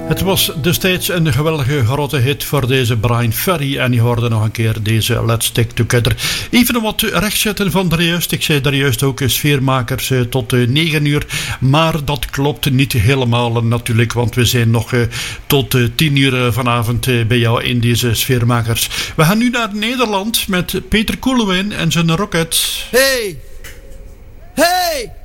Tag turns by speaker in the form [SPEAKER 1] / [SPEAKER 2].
[SPEAKER 1] Het was destijds een geweldige grote hit voor deze Bryan Ferry. En je hoorde nog een keer deze Let's Stick Together. Even wat rechtzetten van daar juist. Ik zei daar juist ook sfeermakers tot 9 uur. Maar dat klopt niet helemaal natuurlijk. Want we zijn nog tot 10 uur vanavond bij jou in deze sfeermakers. We gaan nu naar Nederland met Peter Koelewijn en zijn Rockets.
[SPEAKER 2] Hey! Hey!